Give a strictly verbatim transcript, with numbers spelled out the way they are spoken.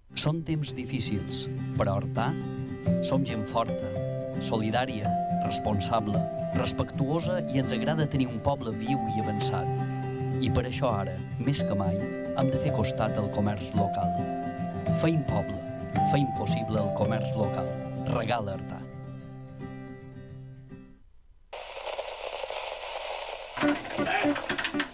Són temps difícils, però Artà som gent forta, solidària, responsable, respectuosa i ens agrada tenir un poble viu i avançat. I per això ara, més que mai, hem de fer costat al comerç local. Feim poble, feim possible el comerç local. Regala Artà. Eh?